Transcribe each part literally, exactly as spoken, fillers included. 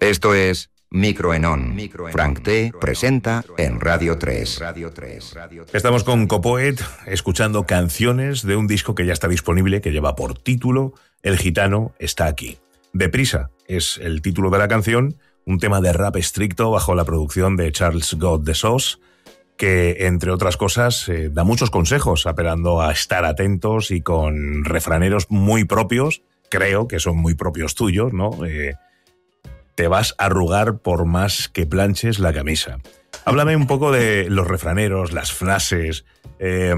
Esto es Microenon. Frank T. presenta en Radio tres. Estamos con Copoet escuchando canciones de un disco que ya está disponible, que lleva por título El Gitano está aquí. Deprisa es el título de la canción, un tema de rap estricto bajo la producción de Charles God de Sos, que, entre otras cosas, eh, da muchos consejos, apelando a estar atentos y con refraneros muy propios, creo que son muy propios tuyos, ¿no? Eh, te vas a arrugar por más que planches la camisa. Háblame un poco de los refraneros, las frases, eh,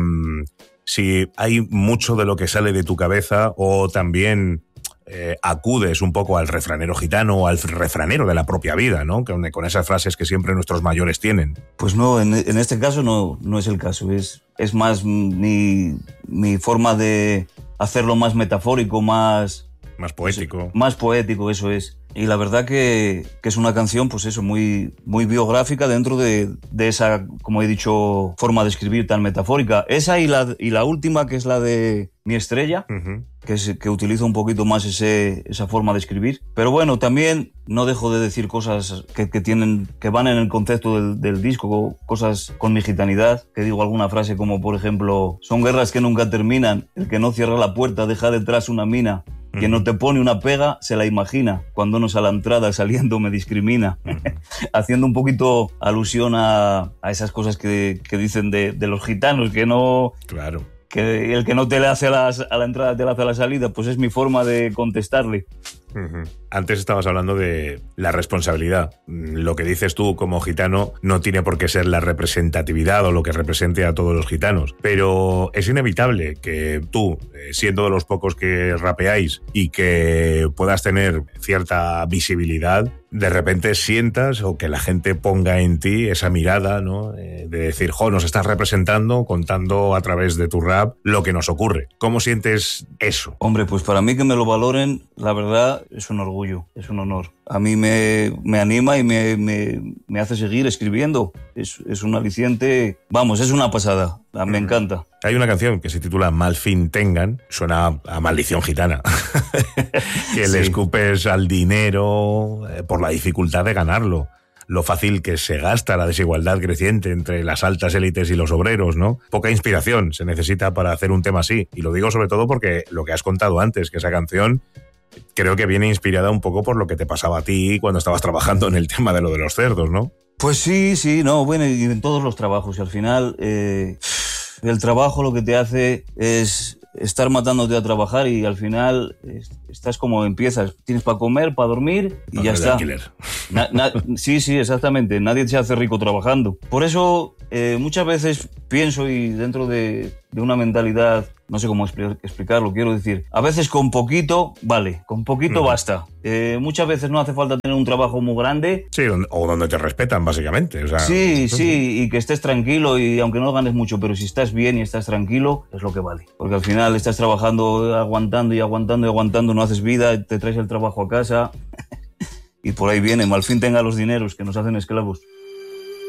si hay mucho de lo que sale de tu cabeza o también eh, acudes un poco al refranero gitano o al refranero de la propia vida, ¿no? Con, con esas frases que siempre nuestros mayores tienen. Pues no, en, en este caso no, no es el caso. Es, es más mi, mi forma de hacerlo más metafórico, más... Más poético. Más poético, eso es. Y la verdad que, que es una canción, pues eso, muy, muy biográfica dentro de, de esa, como he dicho, forma de escribir tan metafórica. Esa y la, y la última, que es la de Mi Estrella, uh-huh. que, es, que utiliza un poquito más ese, esa forma de escribir. Pero bueno, también no dejo de decir cosas que, que, tienen, que van en el concepto del, del disco, cosas con mi gitanidad, que digo alguna frase como, por ejemplo, son guerras que nunca terminan, el que no cierra la puerta deja detrás una mina. Quien no te pone una pega se la imagina. Cuando no es a la entrada saliendo me discrimina. Uh-huh. Haciendo un poquito alusión a, a esas cosas que, que dicen de, de los gitanos, que no... Claro. Que el que no te le hace a, las, a la entrada te le hace a la salida, pues es mi forma de contestarle. Uh-huh. Antes estabas hablando de la responsabilidad. Lo que dices tú como gitano no tiene por qué ser la representatividad o lo que represente a todos los gitanos, pero es inevitable que tú, siendo de los pocos que rapeáis y que puedas tener cierta visibilidad, de repente sientas o que la gente ponga en ti esa mirada, ¿no? De decir, jo, nos estás representando, contando a través de tu rap lo que nos ocurre. ¿Cómo sientes eso? Hombre, pues para mí que me lo valoren, la verdad, es un orgullo, es un honor. A mí me, me anima y me, me, me hace seguir escribiendo. Es, es un aliciente, vamos, es una pasada, me encanta. Hay una canción que se titula Mal fin tengan, suena a maldición gitana, que sí. Le escupes al dinero eh, por la dificultad de ganarlo, lo fácil que se gasta, la desigualdad creciente entre las altas élites y los obreros, ¿no? Poca inspiración se necesita para hacer un tema así, y lo digo sobre todo porque lo que has contado antes, que esa canción creo que viene inspirada un poco por lo que te pasaba a ti cuando estabas trabajando en el tema de lo de los cerdos, ¿no? Pues sí, sí, no, bueno, y en todos los trabajos, y al final eh, el trabajo lo que te hace es estar matándote a trabajar y al final estás como empiezas, tienes para comer, para dormir y ya está. Na, na, sí, sí, exactamente, nadie se hace rico trabajando. Por eso eh, muchas veces pienso y dentro de, de una mentalidad, no sé cómo explicarlo, quiero decir, a veces con poquito, vale, con poquito mm. basta. Eh, muchas veces no hace falta tener un trabajo muy grande. Sí, o donde te respetan, básicamente. O sea, sí, sí, y que estés tranquilo y aunque no ganes mucho, pero si estás bien y estás tranquilo, es lo que vale. Porque al final estás trabajando, aguantando y aguantando y aguantando, no haces vida, te traes el trabajo a casa y por ahí viene, mal fin tenga los dineros que nos hacen esclavos.